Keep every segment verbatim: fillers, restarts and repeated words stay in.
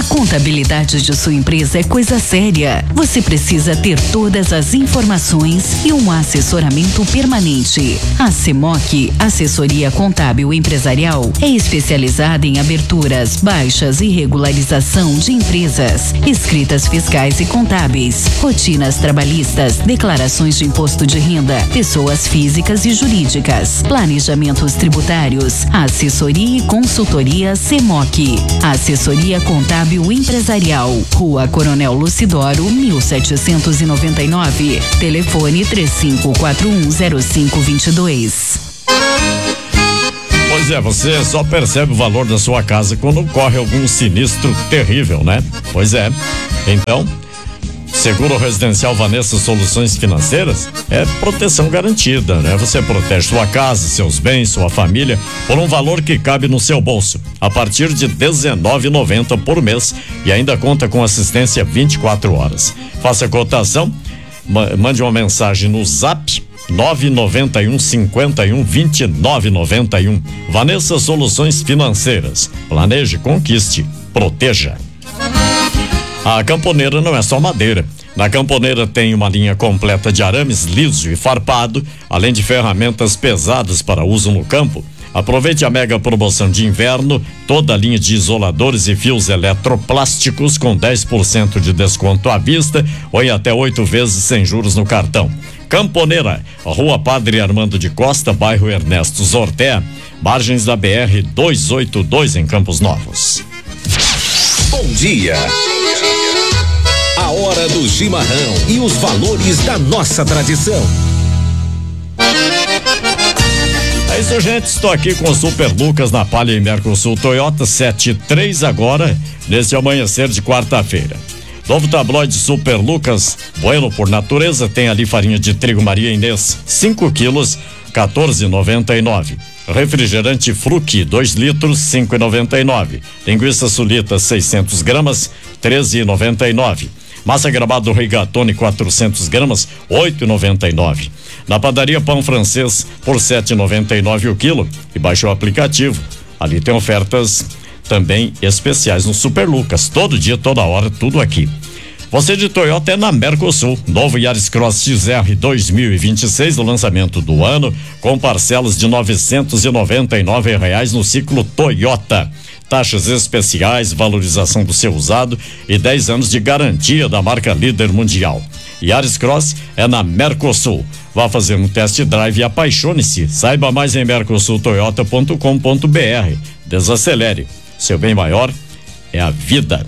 contabilidade de sua empresa é coisa séria. Você precisa ter todas as informações e um assessoramento permanente. A Semoc, Assessoria Contábil Empresarial, é especializada em aberturas, baixas e regularização de empresas, escritas fiscais e contábeis, rotinas trabalhistas, declarações de imposto de renda, pessoas físicas e jurídicas, planejamentos tributários, assessoria e consultoria Semoc. Assessoria Contábil Empresarial, Rua Coronel Lucidoro, mil setecentos e noventa e nove. Telefone três cinco quatro um zero cinco dois dois. Pois é, você só percebe o valor da sua casa quando ocorre algum sinistro terrível, né? Pois é. Então, Seguro Residencial Vanessa Soluções Financeiras é proteção garantida, né? Você protege sua casa, seus bens, sua família por um valor que cabe no seu bolso, a partir de dezenove reais e noventa centavos por mês, e ainda conta com assistência vinte e quatro horas. Faça cotação, mande uma mensagem no Zap nove nove um cinco um vinte e nove noventa e um. Vanessa Soluções Financeiras. Planeje, conquiste, proteja. A Camponeira não é só madeira. Na Camponeira tem uma linha completa de arames liso e farpado, além de ferramentas pesadas para uso no campo. Aproveite a mega promoção de inverno, toda a linha de isoladores e fios eletroplásticos com dez por cento de desconto à vista ou em até oito vezes sem juros no cartão. Camponeira, Rua Padre Armando de Costa, bairro Ernesto Zortea, margens da B R duzentos e oitenta e dois em Campos Novos. Bom dia. A hora do chimarrão e os valores da nossa tradição. É isso, gente. Estou aqui com o Super Lucas na Palha e Mercosul Toyota setenta e três agora, nesse amanhecer de quarta-feira. Novo tabloide Super Lucas, bueno por natureza, tem ali farinha de trigo Maria Inês, cinco quilos, quatorze reais e noventa e nove. Refrigerante Fruc, dois litros, cinco reais e noventa e nove. Linguiça Sulita, seiscentos gramas, treze reais e noventa e nove. Massa Gramado Rigatoni, quatrocentos gramas, oito reais e noventa e nove. Na padaria Pão Francês, por sete reais e noventa e nove o quilo. E baixe o aplicativo. Ali tem ofertas também especiais no Super Lucas. Todo dia, toda hora, tudo aqui. Você de Toyota é na Mercosul. Novo Yaris Cross X R dois mil e vinte e seis, do lançamento do ano, com parcelas de novecentos e noventa e nove reais no ciclo Toyota. Taxas especiais, valorização do seu usado e dez anos de garantia da marca líder mundial. Yaris Cross é na Mercosul. Vá fazer um test drive e apaixone-se. Saiba mais em mercosul toyota ponto com ponto b r. Desacelere. Seu bem maior é a vida.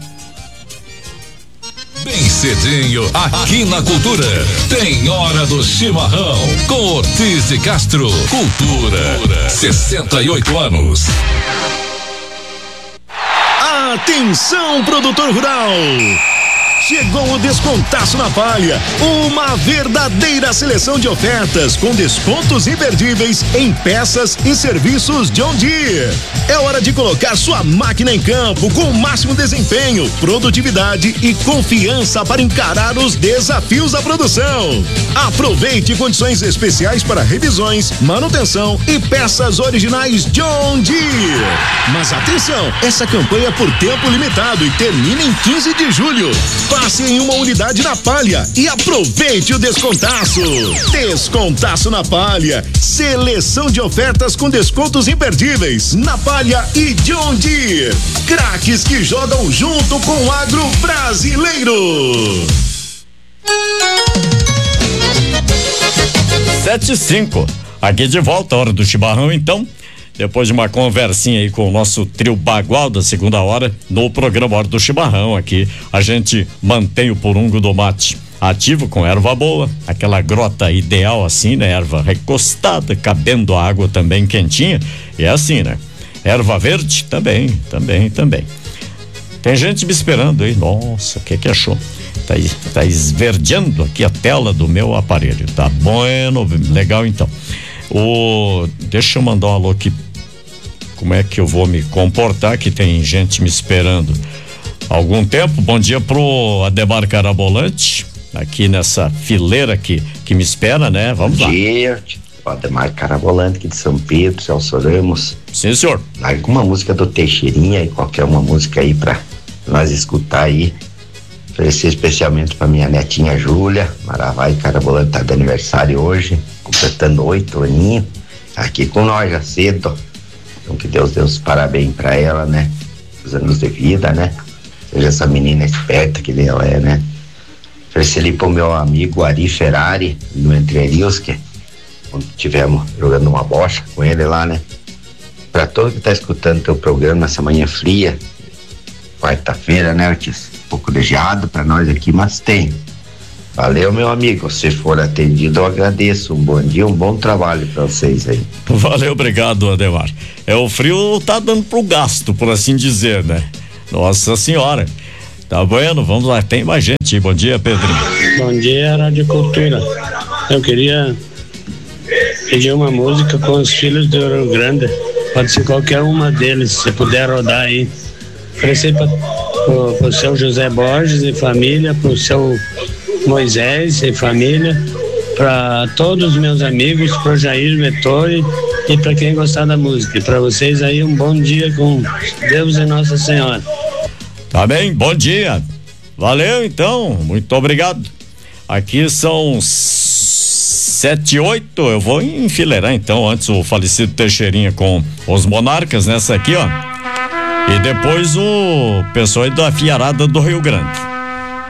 Bem cedinho, aqui na Cultura, tem Hora do Chimarrão, com Ortiz de Castro. Cultura, sessenta e oito anos. Atenção, produtor rural! Chegou o Descontaço na Palha, uma verdadeira seleção de ofertas com descontos imperdíveis em peças e serviços John Deere. É hora de colocar sua máquina em campo com o máximo desempenho, produtividade e confiança para encarar os desafios da produção. Aproveite condições especiais para revisões, manutenção e peças originais John Deere. Mas atenção, essa campanha é por tempo limitado e termina em quinze de julho. Passe em uma unidade na Palha e aproveite o descontaço. Descontaço na Palha. Seleção de ofertas com descontos imperdíveis na Palha e John Deere. Craques que jogam junto com o agro brasileiro. Sete e cinco. Aqui de volta, a hora do chimarrão, então. Depois de uma conversinha aí com o nosso trio bagual da segunda hora, no programa Hora do Chimarrão aqui, a gente mantém o porungo do mate ativo com erva boa, aquela grota ideal assim, né? Erva recostada, cabendo a água também quentinha, e é assim, né? Erva verde também, também, também. Tem gente me esperando aí, nossa, o que que achou? Tá, tá esverdeando aqui a tela do meu aparelho, tá bueno, legal então. O, deixa eu mandar um alô aqui. Como é que eu vou me comportar, que tem gente me esperando há algum tempo. Bom dia pro Ademar Carabolante, aqui nessa fileira que, que me espera, né? Vamos lá. Bom dia, o Ademar Carabolante aqui de São Pedro, Celso Ramos. Sim, senhor. Alguma música do Teixeirinha e qualquer uma música aí pra nós escutar aí. Oferecer especialmente para minha netinha Júlia, Maravai Carabolante tá de aniversário hoje, completando oito aninhos, aqui com nós já cedo. Então que Deus dê os parabéns para ela, né? Os anos de vida, né? Seja essa menina esperta que ela é, né? Oferecer ali pro meu amigo Ari Ferrari, no Entre Rios, que onde tivemos jogando uma bocha com ele lá, né? Para todo que tá escutando teu programa essa manhã fria, quarta-feira, né, Ortiz? Um pouco de geado para nós aqui, mas tem. Valeu, meu amigo. Se for atendido, eu agradeço. Um bom dia, um bom trabalho para vocês aí. Valeu, obrigado, Ademar. É, o frio tá dando pro gasto, por assim dizer, né? Nossa senhora. Tá bueno, vamos lá, tem mais gente. Bom dia, Pedrinho. Bom dia, Rádio Cultura. Eu queria pedir uma música com os filhos do Rio Grande. Pode ser qualquer uma deles, se puder rodar aí. Oferecer para o seu José Borges e família, para o seu Moisés e família, para todos os meus amigos, para o Jair Vettori e para quem gostar da música. E para vocês aí, um bom dia com Deus e Nossa Senhora. Tá bem, bom dia. Valeu, então, muito obrigado. Aqui são sete e oito, eu vou enfileirar então antes o falecido Teixeirinha com os Monarcas nessa aqui, ó. E depois o pessoal da Fiarada do Rio Grande.